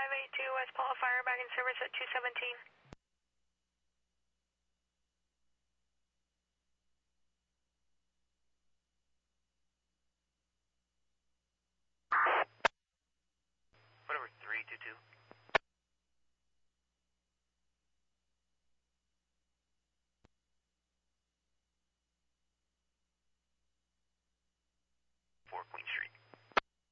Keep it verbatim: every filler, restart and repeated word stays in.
five eight two West Paula Fire, back in service at two seventeen. Whatever, three two two.